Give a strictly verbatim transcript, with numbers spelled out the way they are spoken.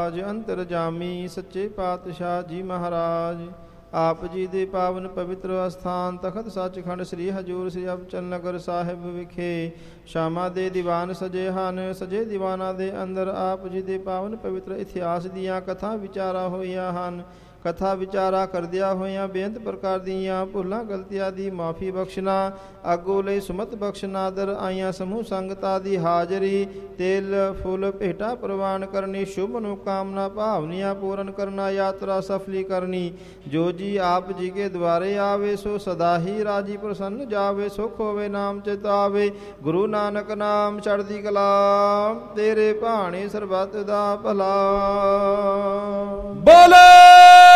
ਰਾਜ ਅੰਤਰਜਾਮੀ ਸੱਚੇ ਪਾਤਸ਼ਾਹ ਜੀ ਮਹਾਰਾਜ। ਆਪ ਜੀ ਦੇ ਪਾਵਨ ਪਵਿੱਤਰ ਅਸਥਾਨ ਤਖਤ ਸੱਚਖੰਡ ਸ੍ਰੀ ਹਜ਼ੂਰ ਸ੍ਰੀ ਅਬਚਲ ਨਗਰ ਸਾਹਿਬ ਵਿਖੇ ਸ਼ਾਮਾਂ ਦੇ ਦੀਵਾਨ ਸਜੇ ਹਨ। ਸਜੇ ਦੀਵਾਨਾਂ ਦੇ ਅੰਦਰ ਆਪ ਜੀ ਦੇ ਪਾਵਨ ਪਵਿੱਤਰ ਇਤਿਹਾਸ ਦੀਆਂ ਕਥਾ ਵਿਚਾਰਾਂ ਹੋਈਆਂ ਹਨ। ਕਥਾ ਵਿਚਾਰਾ ਕਰਦਿਆਂ ਹੋਇਆਂ ਬੇਅੰਤ ਪ੍ਰਕਾਰ ਦੀਆਂ ਭੁੱਲਾਂ ਗਲਤੀਆਂ ਦੀ ਮਾਫੀ ਬਖਸ਼ਣਾ, ਅੱਗੋਂ ਲਈ ਸੁਮਤ ਬਖਸ਼ਣਾ, ਦਰ ਆਈਆਂ ਸਮੂਹ ਸੰਗਤਾਂ ਦੀ ਹਾਜ਼ਰੀ, ਤੇਲ ਫੁੱਲ ਭੇਟਾ ਪ੍ਰਵਾਨ ਕਰਨੀ, ਸ਼ੁਭ ਮਨੋਕਾਮਨਾ ਭਾਵਨੀਆਂ ਪੂਰਨ ਕਰਨਾ, ਯਾਤਰਾ ਸਫਲੀ ਕਰਨੀ। ਜੋ ਜੀ ਆਪ ਜੀ ਕੇ ਦੁਆਰੇ ਆਵੇ ਸੋ ਸਦਾ ਹੀ ਰਾਜੀ ਪ੍ਰਸੰਨ ਜਾਵੇ, ਸੁਖ ਹੋਵੇ ਨਾਮ ਚਿਤਾਵੇ। ਗੁਰੂ ਨਾਨਕ ਨਾਮ ਚੜ੍ਹਦੀ ਕਲਾ, ਤੇਰੇ ਭਾਣੇ ਸਰਬੱਤ ਦਾ ਭਲਾ। ਬੋਲੇ